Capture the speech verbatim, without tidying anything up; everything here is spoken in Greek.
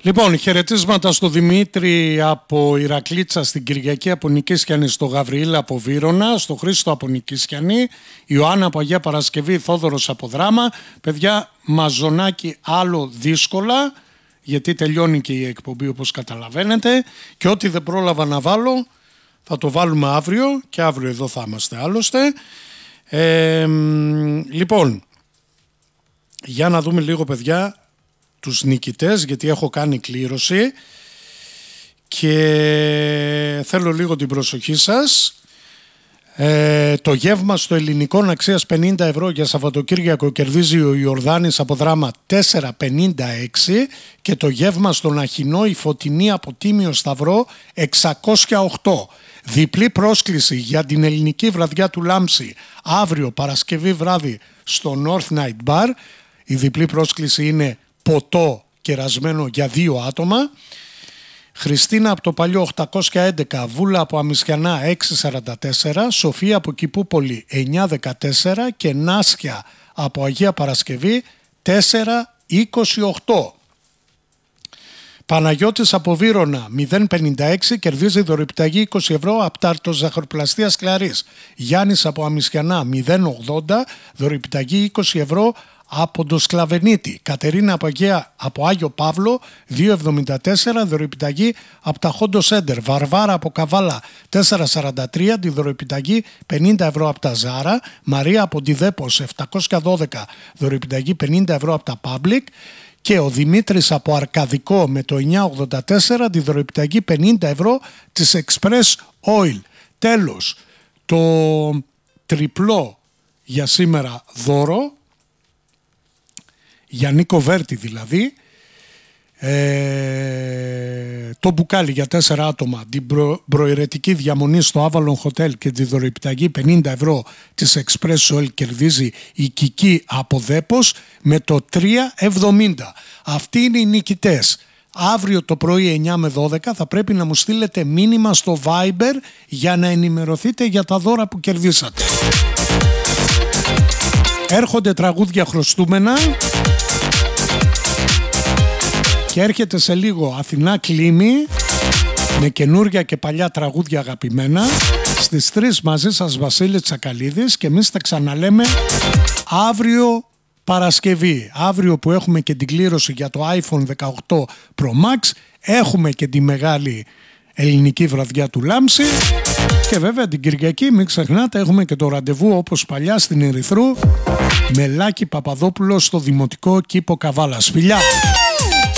Λοιπόν, χαιρετίσματα στο Δημήτρη από Ηρακλήτσα στην Κυριακή, από Νικήσιανη στο Γαβριήλ από Βύρωνα, στο Χρήστο από Νικήσιανη, Ιωάννα από Αγία Παρασκευή, Θόδωρος από Δράμα. Παιδιά, μαζονάκι άλλο δύσκολα, γιατί τελειώνει και η εκπομπή όπως καταλαβαίνετε, και ό,τι δεν πρόλαβα να βάλω θα το βάλουμε αύριο, και αύριο εδώ θα είμαστε άλλωστε. Ε, λοιπόν, για να δούμε λίγο παιδιά τους νικητές, γιατί έχω κάνει κλήρωση και θέλω λίγο την προσοχή σας. Ε, το γεύμα στο ελληνικό αξίας πενήντα ευρώ για Σαββατοκύριακο κερδίζει ο Ιορδάνης από Δράμα τέσσερα πενήντα έξι, και το γεύμα στον Αχινό η Φωτεινή από Τίμιο Σταυρό εξακόσια οκτώ. Διπλή πρόσκληση για την ελληνική βραδιά του Λάμψη αύριο Παρασκευή βράδυ στο North Night Bar. Η διπλή πρόσκληση είναι ποτό κερασμένο για δύο άτομα. Χριστίνα από το Παλιό οκτακόσια έντεκα, Βούλα από Αμισιανά έξι σαράντα τέσσερα, Σοφία από Κηπούπολη εννιά δεκατέσσερα και Νάσια από Αγία Παρασκευή τέσσερα είκοσι οκτώ. Παναγιώτης από Βύρωνα μηδέν πενήντα έξι, κερδίζει δωρεπιταγή είκοσι ευρώ από Τάρτο Ζαχαροπλαστείας Κλαρής. Γιάννης από Αμισιανά μηδέν ογδόντα, δωρεπιταγή είκοσι ευρώ από το Σκλαβενίτη. Κατερίνα από, Αγία, από Άγιο Παύλο δύο εβδομήντα τέσσερα, δωρεπιταγή από τα Χόντο Σέντερ. Βαρβάρα από Καβάλα τέσσερα σαράντα τρία, τη δωρεπιταγή πενήντα ευρώ από τα Ζάρα. Μαρία από Ντιδέπος επτακόσια δώδεκα, δωρεπιταγή πενήντα ευρώ από τα Public. Και ο Δημήτρης από Αρκαδικό με το εννιά ογδόντα τέσσερα, τη δωρεπιταγή πενήντα ευρώ της Express Oil. Τέλος, το τριπλό για σήμερα δώρο, για Νίκο Βέρτη δηλαδή, ε, το μπουκάλι για τέσσερα άτομα, την προ, προαιρετική διαμονή στο Avalon Hotel και τη δωρεπιταγή πενήντα ευρώ της Express Oil κερδίζει η Κική από Δέπος με το τρία εβδομήντα. Αυτοί είναι οι νικητές. Αύριο το πρωί εννιά με δώδεκα θα πρέπει να μου στείλετε μήνυμα στο Viber για να ενημερωθείτε για τα δώρα που κερδίσατε. Έρχονται τραγούδια χρωστούμενα και έρχεται σε λίγο Αθηνά Κλίμη με καινούρια και παλιά τραγούδια αγαπημένα. Στις τρεις μαζί σας Βασίλης Τσακαλίδης, και εμείς τα ξαναλέμε αύριο Παρασκευή. Αύριο που έχουμε και την κλήρωση για το άιφον δεκαοκτώ Pro Max, έχουμε και τη μεγάλη ελληνική βραδιά του Λάμψη, και βέβαια την Κυριακή μην ξεχνάτε έχουμε και το ραντεβού όπως παλιά στην Ερυθρού με Λάκη Παπαδόπουλο στο Δημοτικό Κήπο Καβάλας. Φιλιά!